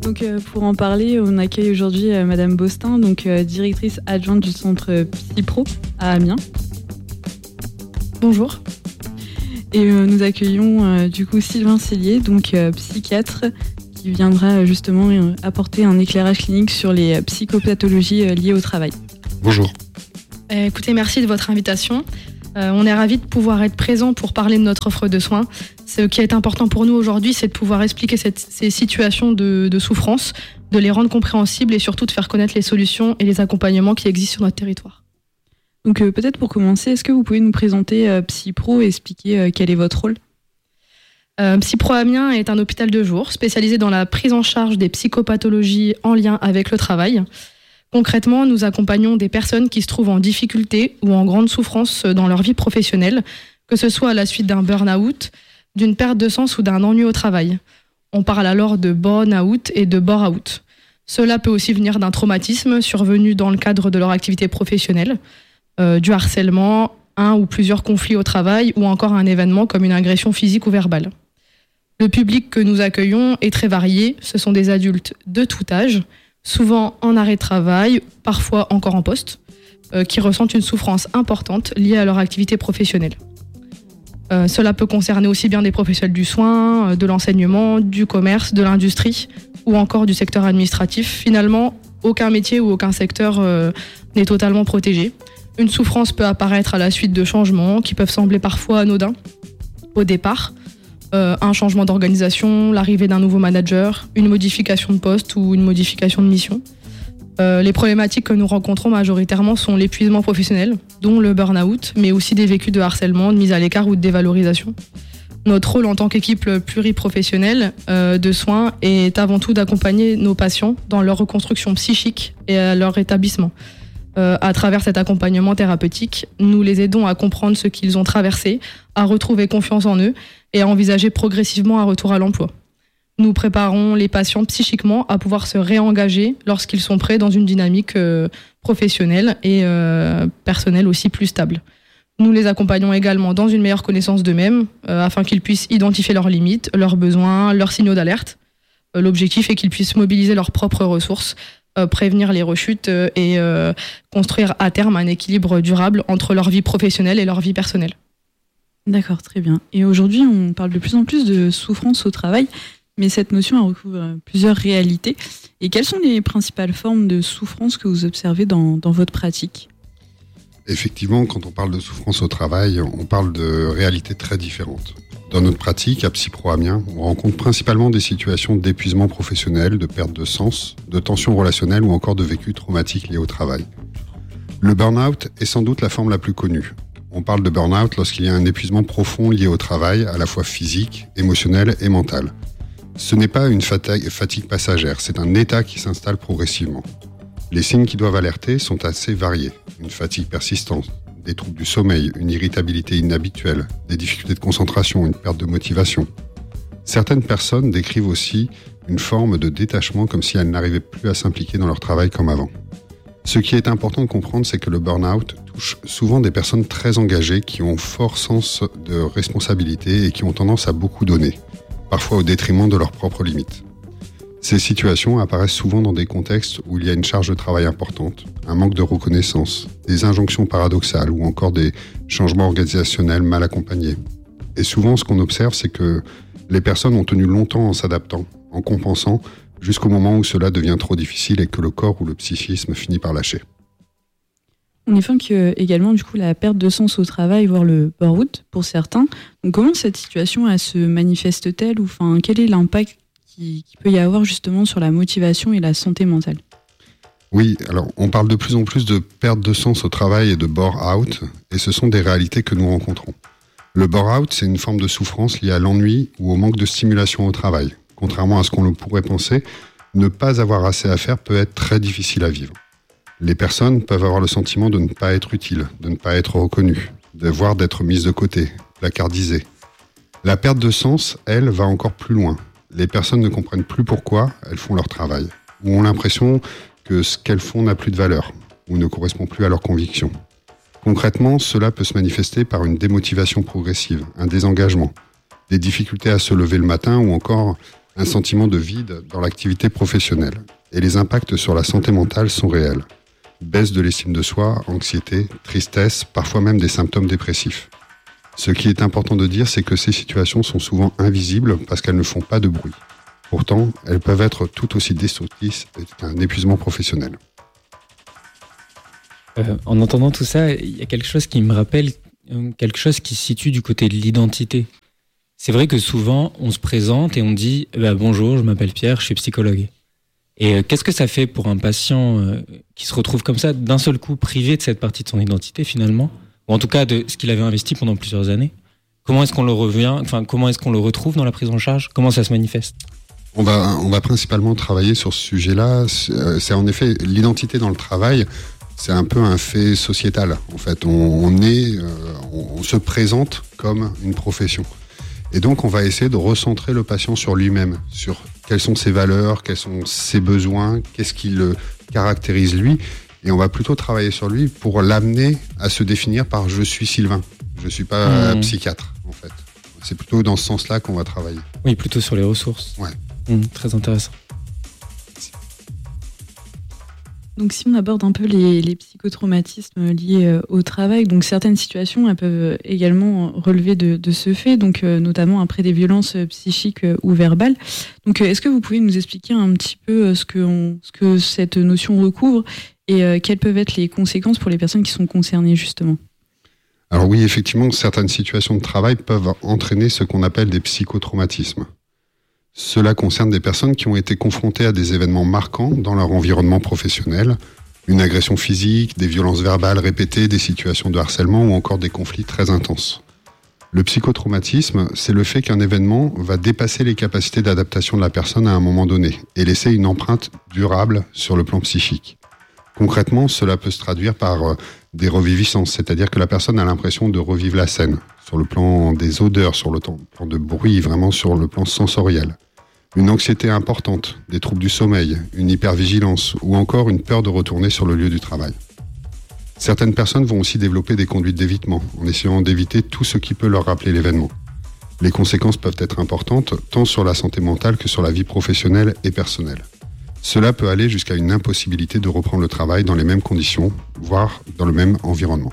Pour en parler, on accueille aujourd'hui Madame Bostin, directrice adjointe du centre Psypro à Amiens. Bonjour. Et nous accueillons Sylvain Cellier, psychiatre, qui viendra justement apporter un éclairage clinique sur les psychopathologies liées au travail. Bonjour. Écoutez, merci de votre invitation. On est ravis de pouvoir être présent pour parler de notre offre de soins. Ce qui est important pour nous aujourd'hui, c'est de pouvoir expliquer ces situations de souffrance, de les rendre compréhensibles et surtout de faire connaître les solutions et les accompagnements qui existent sur notre territoire. Donc peut-être pour commencer, est-ce que vous pouvez nous présenter Psypro et expliquer quel est votre rôle ? Psypro Amiens est un hôpital de jour spécialisé dans la prise en charge des psychopathologies en lien avec le travail. Concrètement, nous accompagnons des personnes qui se trouvent en difficulté ou en grande souffrance dans leur vie professionnelle, que ce soit à la suite d'un burn-out, d'une perte de sens ou d'un ennui au travail. On parle alors de burn-out et de bore-out. Cela peut aussi venir d'un traumatisme survenu dans le cadre de leur activité professionnelle, du harcèlement, un ou plusieurs conflits au travail ou encore un événement comme une agression physique ou verbale. Le public que nous accueillons est très varié. Ce sont des adultes de tout âge, souvent en arrêt de travail, parfois encore en poste, qui ressentent une souffrance importante liée à leur activité professionnelle. Cela peut concerner aussi bien des professionnels du soin, de l'enseignement, du commerce, de l'industrie ou encore du secteur administratif. Finalement, aucun métier ou aucun secteur n'est totalement protégé. Une souffrance peut apparaître à la suite de changements qui peuvent sembler parfois anodins au départ. Un changement d'organisation, l'arrivée d'un nouveau manager, une modification de poste ou une modification de mission. Les problématiques que nous rencontrons majoritairement sont l'épuisement professionnel, dont le burn-out, mais aussi des vécus de harcèlement, de mise à l'écart ou de dévalorisation. Notre rôle en tant qu'équipe pluriprofessionnelle de soins est avant tout d'accompagner nos patients dans leur reconstruction psychique et à leur rétablissement. À travers cet accompagnement thérapeutique, nous les aidons à comprendre ce qu'ils ont traversé, à retrouver confiance en eux et à envisager progressivement un retour à l'emploi. Nous préparons les patients psychiquement à pouvoir se réengager lorsqu'ils sont prêts dans une dynamique professionnelle et personnelle aussi plus stable. Nous les accompagnons également dans une meilleure connaissance d'eux-mêmes afin qu'ils puissent identifier leurs limites, leurs besoins, leurs signaux d'alerte. L'objectif est qu'ils puissent mobiliser leurs propres ressources, prévenir les rechutes et construire à terme un équilibre durable entre leur vie professionnelle et leur vie personnelle. D'accord, très bien. Et aujourd'hui, on parle de plus en plus de souffrance au travail, mais cette notion elle recouvre plusieurs réalités. Et quelles sont les principales formes de souffrance que vous observez dans votre pratique ? Effectivement, quand on parle de souffrance au travail, on parle de réalités très différentes. Dans notre pratique, à Psypro Amiens, on rencontre principalement des situations d'épuisement professionnel, de perte de sens, de tensions relationnelles ou encore de vécus traumatiques liés au travail. Le burn-out est sans doute la forme la plus connue. On parle de burn-out lorsqu'il y a un épuisement profond lié au travail, à la fois physique, émotionnel et mental. Ce n'est pas une fatigue passagère, c'est un état qui s'installe progressivement. Les signes qui doivent alerter sont assez variés. Une fatigue persistante, des troubles du sommeil, une irritabilité inhabituelle, des difficultés de concentration, une perte de motivation. Certaines personnes décrivent aussi une forme de détachement comme si elles n'arrivaient plus à s'impliquer dans leur travail comme avant. Ce qui est important de comprendre, c'est que le burn-out touche souvent des personnes très engagées qui ont fort sens de responsabilité et qui ont tendance à beaucoup donner, parfois au détriment de leurs propres limites. Ces situations apparaissent souvent dans des contextes où il y a une charge de travail importante, un manque de reconnaissance, des injonctions paradoxales ou encore des changements organisationnels mal accompagnés. Et souvent, ce qu'on observe, c'est que les personnes ont tenu longtemps en s'adaptant, en compensant, jusqu'au moment où cela devient trop difficile et que le corps ou le psychisme finit par lâcher. On évoque également la perte de sens au travail, voire le burn-out pour certains. Donc, comment cette situation elle se manifeste-t-elle ou quel est l'impact qui peut y avoir justement sur la motivation et la santé mentale ? Oui, alors on parle de plus en plus de perte de sens au travail et de bore-out, et ce sont des réalités que nous rencontrons. Le bore-out, c'est une forme de souffrance liée à l'ennui ou au manque de stimulation au travail. Contrairement à ce qu'on le pourrait penser, ne pas avoir assez à faire peut être très difficile à vivre. Les personnes peuvent avoir le sentiment de ne pas être utiles, de ne pas être reconnues, voire d'être mises de côté, placardisées. La perte de sens, elle, va encore plus loin. Les personnes ne comprennent plus pourquoi elles font leur travail, ou ont l'impression que ce qu'elles font n'a plus de valeur, ou ne correspond plus à leurs convictions. Concrètement, cela peut se manifester par une démotivation progressive, un désengagement, des difficultés à se lever le matin ou encore un sentiment de vide dans l'activité professionnelle. Et les impacts sur la santé mentale sont réels. Baisse de l'estime de soi, anxiété, tristesse, parfois même des symptômes dépressifs. Ce qui est important de dire, c'est que ces situations sont souvent invisibles parce qu'elles ne font pas de bruit. Pourtant, elles peuvent être tout aussi destructrices qu'un épuisement professionnel. En entendant tout ça, il y a quelque chose qui me rappelle quelque chose qui se situe du côté de l'identité. C'est vrai que souvent, on se présente et on dit « Bonjour, je m'appelle Pierre, je suis psychologue ». Et qu'est-ce que ça fait pour un patient qui se retrouve comme ça, d'un seul coup, privé de cette partie de son identité finalement, ou en tout cas de ce qu'il avait investi pendant plusieurs années? Comment est-ce qu'on le comment est-ce qu'on le retrouve dans la prise en charge? Comment ça se manifeste? On va principalement travailler sur ce sujet-là. C'est en effet l'identité dans le travail. C'est un peu un fait sociétal. En fait, on se présente comme une profession. Et donc, on va essayer de recentrer le patient sur lui-même, sur quelles sont ses valeurs, quels sont ses besoins, qu'est-ce qui le caractérise lui. Et on va plutôt travailler sur lui pour l'amener à se définir par « je suis Sylvain ». Je ne suis pas psychiatre, en fait. C'est plutôt dans ce sens-là qu'on va travailler. Oui, plutôt sur les ressources. Ouais. Très intéressant. Donc si on aborde un peu les psychotraumatismes liés au travail, donc certaines situations elles peuvent également relever de ce fait, donc notamment après des violences psychiques ou verbales. Donc est-ce que vous pouvez nous expliquer un petit peu ce que cette notion recouvre et quelles peuvent être les conséquences pour les personnes qui sont concernées justement? Alors oui, effectivement, certaines situations de travail peuvent entraîner ce qu'on appelle des psychotraumatismes. Cela concerne des personnes qui ont été confrontées à des événements marquants dans leur environnement professionnel, une agression physique, des violences verbales répétées, des situations de harcèlement ou encore des conflits très intenses. Le psychotraumatisme, c'est le fait qu'un événement va dépasser les capacités d'adaptation de la personne à un moment donné et laisser une empreinte durable sur le plan psychique. Concrètement, cela peut se traduire par des reviviscences, c'est-à-dire que la personne a l'impression de revivre la scène, sur le plan des odeurs, sur le plan de bruit, vraiment sur le plan sensoriel. Une anxiété importante, des troubles du sommeil, une hypervigilance ou encore une peur de retourner sur le lieu du travail. Certaines personnes vont aussi développer des conduites d'évitement, en essayant d'éviter tout ce qui peut leur rappeler l'événement. Les conséquences peuvent être importantes, tant sur la santé mentale que sur la vie professionnelle et personnelle. Cela peut aller jusqu'à une impossibilité de reprendre le travail dans les mêmes conditions, voire dans le même environnement.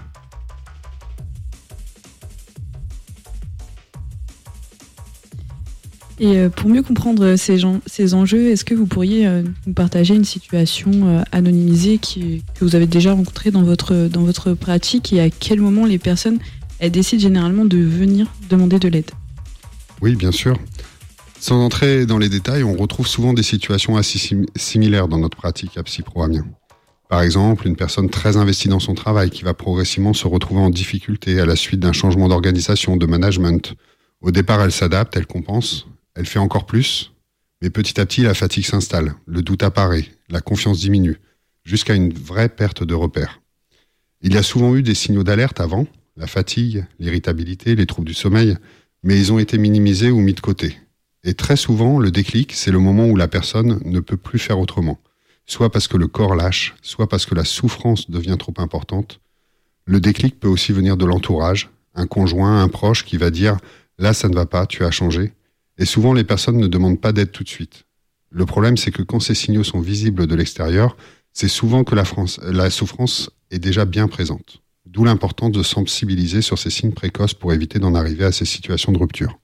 Et pour mieux comprendre ces enjeux, est-ce que vous pourriez nous partager une situation anonymisée que vous avez déjà rencontrée dans votre pratique et à quel moment les personnes elles décident généralement de venir demander de l'aide? Oui, bien sûr. Sans entrer dans les détails, on retrouve souvent des situations assez similaires dans notre pratique à Psy Pro Amiens. Par exemple, une personne très investie dans son travail qui va progressivement se retrouver en difficulté à la suite d'un changement d'organisation, de management. Au départ, elle s'adapte, elle compense. Elle fait encore plus, mais petit à petit, la fatigue s'installe, le doute apparaît, la confiance diminue, jusqu'à une vraie perte de repères. Il y a souvent eu des signaux d'alerte avant, la fatigue, l'irritabilité, les troubles du sommeil, mais ils ont été minimisés ou mis de côté. Et très souvent, le déclic, c'est le moment où la personne ne peut plus faire autrement, soit parce que le corps lâche, soit parce que la souffrance devient trop importante. Le déclic peut aussi venir de l'entourage, un conjoint, un proche qui va dire « là, ça ne va pas, tu as changé ». Et souvent, les personnes ne demandent pas d'aide tout de suite. Le problème, c'est que quand ces signaux sont visibles de l'extérieur, c'est souvent que la souffrance est déjà bien présente. D'où l'importance de sensibiliser sur ces signes précoces pour éviter d'en arriver à ces situations de rupture.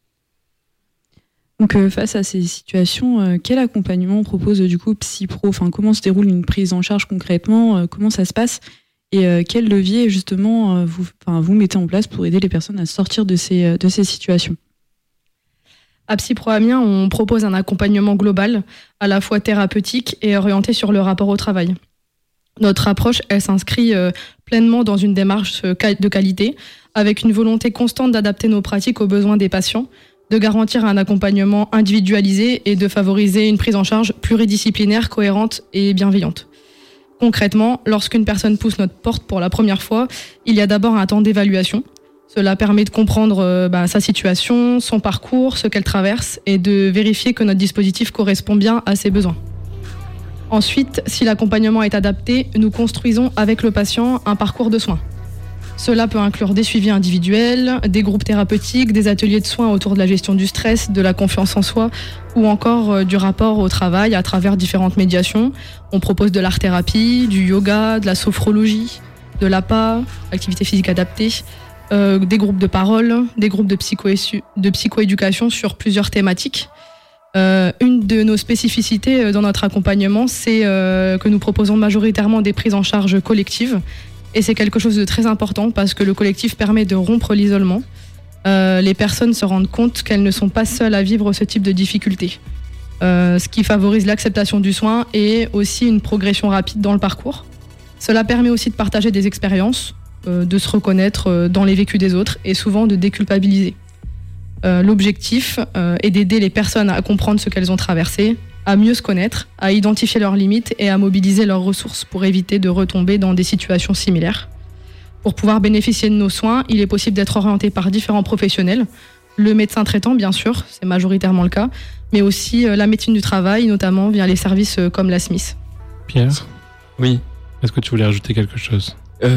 Donc, face à ces situations, quel accompagnement propose du coup Psy Pro? Enfin, comment se déroule une prise en charge concrètement? Comment ça se passe? Et quel levier, justement, vous mettez en place pour aider les personnes à sortir de ces situations? À Psy Pro Amiens, on propose un accompagnement global, à la fois thérapeutique et orienté sur le rapport au travail. Notre approche, elle s'inscrit pleinement dans une démarche de qualité, avec une volonté constante d'adapter nos pratiques aux besoins des patients, de garantir un accompagnement individualisé et de favoriser une prise en charge pluridisciplinaire, cohérente et bienveillante. Concrètement, lorsqu'une personne pousse notre porte pour la première fois, il y a d'abord un temps d'évaluation. Cela permet de comprendre sa situation, son parcours, ce qu'elle traverse et de vérifier que notre dispositif correspond bien à ses besoins. Ensuite, si l'accompagnement est adapté, nous construisons avec le patient un parcours de soins. Cela peut inclure des suivis individuels, des groupes thérapeutiques, des ateliers de soins autour de la gestion du stress, de la confiance en soi ou encore du rapport au travail à travers différentes médiations. On propose de l'art-thérapie, du yoga, de la sophrologie, de l'APA, activité physique adaptée, des groupes de parole, des groupes de psychoéducation sur plusieurs thématiques. Une de nos spécificités dans notre accompagnement, c'est que nous proposons majoritairement des prises en charge collectives. Et c'est quelque chose de très important parce que le collectif permet de rompre l'isolement. Les personnes se rendent compte qu'elles ne sont pas seules à vivre ce type de difficultés. Ce qui favorise l'acceptation du soin et aussi une progression rapide dans le parcours. Cela permet aussi de partager des expériences, de se reconnaître dans les vécus des autres et souvent de déculpabiliser. L'objectif est d'aider les personnes à comprendre ce qu'elles ont traversé, à mieux se connaître, à identifier leurs limites et à mobiliser leurs ressources pour éviter de retomber dans des situations similaires. Pour pouvoir bénéficier de nos soins, il est possible d'être orienté par différents professionnels. Le médecin traitant, bien sûr, c'est majoritairement le cas, mais aussi la médecine du travail, notamment via les services comme la SMIS. Pierre ? Oui. Est-ce que tu voulais rajouter quelque chose ?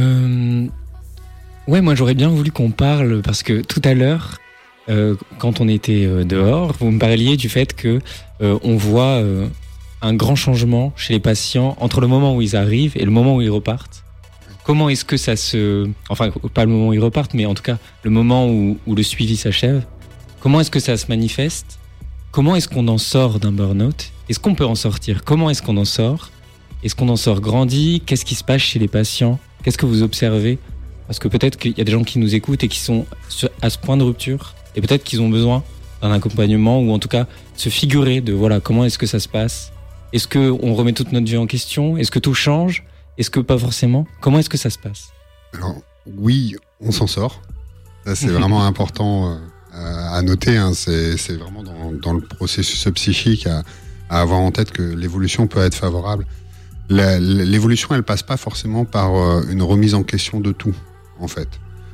Ouais, moi j'aurais bien voulu qu'on parle, parce que tout à l'heure, quand on était dehors, vous me parliez du fait que on voit un grand changement chez les patients entre le moment où ils arrivent et le moment où ils repartent. Comment est-ce que ça se... Enfin, pas le moment où ils repartent, mais en tout cas, le moment où le suivi s'achève. Comment est-ce que ça se manifeste ? Comment est-ce qu'on en sort d'un burn-out ? Est-ce qu'on peut en sortir ? Comment est-ce qu'on en sort ? Est-ce qu'on en sort grandi ? Qu'est-ce qui se passe chez les patients ? Qu'est-ce que vous observez ? Parce que peut-être qu'il y a des gens qui nous écoutent et qui sont à ce point de rupture. Et peut-être qu'ils ont besoin d'un accompagnement ou en tout cas se figurer de voilà comment est-ce que ça se passe. Est-ce qu'on remet toute notre vie en question ? Est-ce que tout change ? Est-ce que pas forcément ? Comment est-ce que ça se passe ? Alors oui, on s'en sort. Ça, c'est vraiment important à noter. Hein. C'est vraiment dans le processus psychique à avoir en tête que l'évolution peut être favorable. L'évolution, elle passe pas forcément par une remise en question de tout, en fait.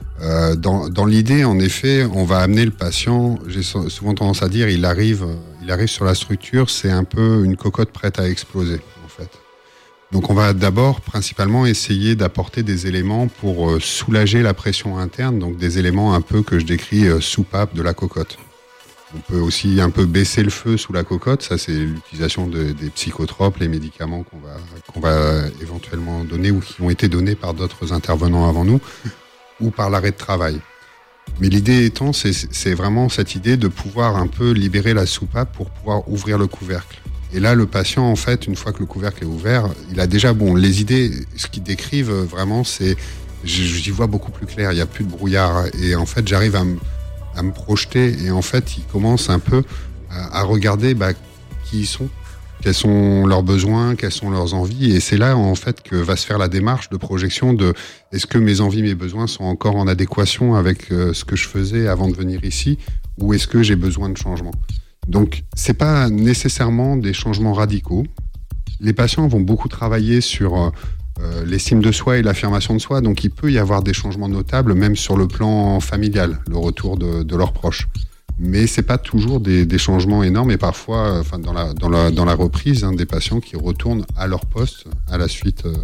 Dans l'idée, en effet, on va amener le patient, j'ai souvent tendance à dire, il arrive sur la structure, c'est un peu une cocotte prête à exploser, en fait. Donc on va d'abord, principalement, essayer d'apporter des éléments pour soulager la pression interne, donc des éléments un peu que je décris soupape de la cocotte. On peut aussi un peu baisser le feu sous la cocotte, ça c'est l'utilisation des psychotropes, les médicaments qu'on va éventuellement donner ou qui ont été donnés par d'autres intervenants avant nous, ou par l'arrêt de travail. Mais l'idée étant, c'est vraiment cette idée de pouvoir un peu libérer la soupape pour pouvoir ouvrir le couvercle. Et là, le patient, en fait, une fois que le couvercle est ouvert, il a déjà, les idées, ce qu'ils décrivent vraiment, c'est, j'y vois beaucoup plus clair, il n'y a plus de brouillard. Et en fait, j'arrive à me projeter et en fait, ils commencent un peu à regarder qui ils sont, quels sont leurs besoins, quelles sont leurs envies. Et c'est là, en fait, que va se faire la démarche de projection de est-ce que mes envies, mes besoins sont encore en adéquation avec ce que je faisais avant de venir ici ou est-ce que j'ai besoin de changement ? Donc, c'est pas nécessairement des changements radicaux. Les patients vont beaucoup travailler sur l'estime de soi et l'affirmation de soi, donc il peut y avoir des changements notables, même sur le plan familial, le retour de leurs proches. Mais c'est pas toujours des changements énormes, et parfois, dans la reprise, des patients qui retournent à leur poste à la suite de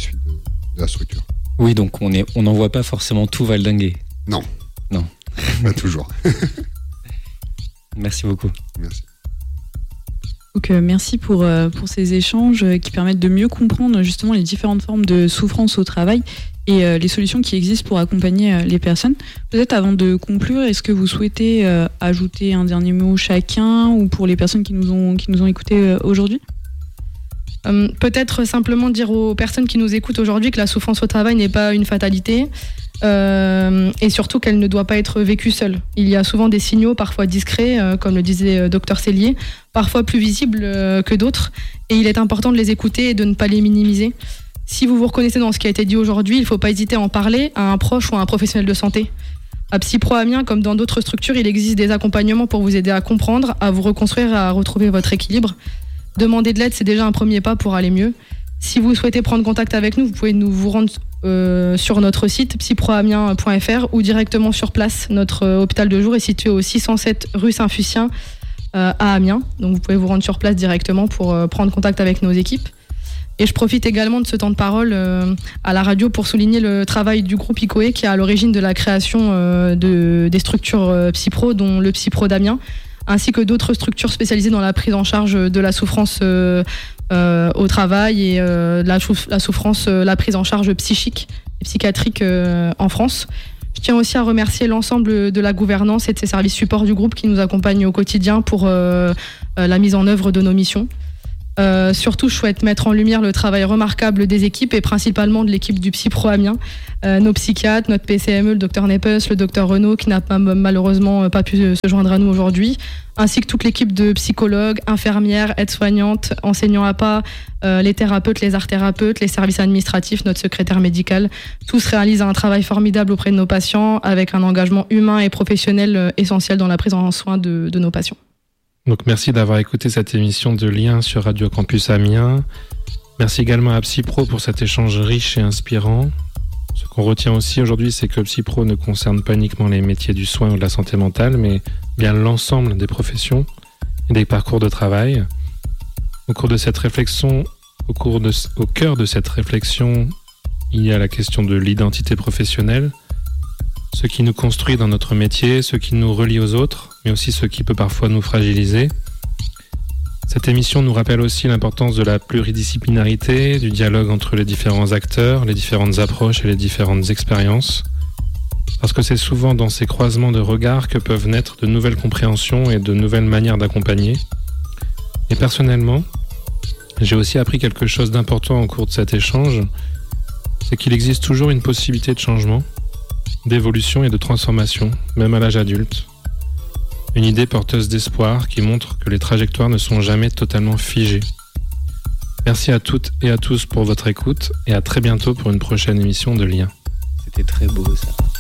la structure. Oui, donc on n'en voit pas forcément tout valdinguer. Non. Pas toujours. Merci beaucoup. Merci. Donc merci pour ces échanges qui permettent de mieux comprendre justement les différentes formes de souffrance au travail et les solutions qui existent pour accompagner les personnes. Peut-être avant de conclure, est-ce que vous souhaitez ajouter un dernier mot chacun ou pour les personnes qui nous ont écoutés aujourd'hui ? Peut-être simplement dire aux personnes qui nous écoutent aujourd'hui que la souffrance au travail n'est pas une fatalité et surtout qu'elle ne doit pas être vécue seule. Il y a souvent des signaux, parfois discrets, comme le disait Dr Cellier, parfois plus visibles que d'autres, et il est important de les écouter et de ne pas les minimiser. Si vous vous reconnaissez dans ce qui a été dit aujourd'hui, il ne faut pas hésiter à en parler à un proche ou à un professionnel de santé. À Psypro Amiens, comme dans d'autres structures, il existe des accompagnements pour vous aider à comprendre, à vous reconstruire et à retrouver votre équilibre. Demander de l'aide, c'est déjà un premier pas pour aller mieux. Si vous souhaitez prendre contact avec nous, vous pouvez vous rendre sur notre site psyproamiens.fr ou directement sur place. Notre hôpital de jour est situé au 607 rue Saint-Fucien à Amiens. Donc vous pouvez vous rendre sur place directement pour prendre contact avec nos équipes. Et je profite également de ce temps de parole à la radio pour souligner le travail du groupe ICOE qui est à l'origine de la création des structures Psypro, dont le Psypro d'Amiens, ainsi que d'autres structures spécialisées dans la prise en charge de la souffrance au travail et la souffrance, la prise en charge psychique et psychiatrique en France. Je tiens aussi à remercier l'ensemble de la gouvernance et de ses services support du groupe qui nous accompagnent au quotidien pour la mise en œuvre de nos missions. Surtout, je souhaite mettre en lumière le travail remarquable des équipes et principalement de l'équipe du Psypro Amiens, nos psychiatres, notre PCME, le docteur Nepes, le docteur Renaud qui n'a malheureusement pas pu se joindre à nous aujourd'hui, ainsi que toute l'équipe de psychologues, infirmières, aides-soignantes, enseignants APA, les thérapeutes, les art-thérapeutes, les services administratifs, notre secrétaire médical. Tous réalisent un travail formidable auprès de nos patients avec un engagement humain et professionnel essentiel dans la prise en soin de nos patients. Donc merci d'avoir écouté cette émission de Lien sur Radio Campus Amiens. Merci également à Psypro pour cet échange riche et inspirant. Ce qu'on retient aussi aujourd'hui, c'est que Psypro ne concerne pas uniquement les métiers du soin ou de la santé mentale, mais bien l'ensemble des professions et des parcours de travail. Au cours de cette réflexion, au cœur de cette réflexion, il y a la question de l'identité professionnelle, ce qui nous construit dans notre métier, ce qui nous relie aux autres, mais aussi ce qui peut parfois nous fragiliser. Cette émission nous rappelle aussi l'importance de la pluridisciplinarité, du dialogue entre les différents acteurs, les différentes approches et les différentes expériences. Parce que c'est souvent dans ces croisements de regards que peuvent naître de nouvelles compréhensions et de nouvelles manières d'accompagner. Et personnellement, j'ai aussi appris quelque chose d'important au cours de cet échange, c'est qu'il existe toujours une possibilité de changement, d'évolution et de transformation, même à l'âge adulte. Une idée porteuse d'espoir qui montre que les trajectoires ne sont jamais totalement figées. Merci à toutes et à tous pour votre écoute et à très bientôt pour une prochaine émission de Lien. C'était très beau ça.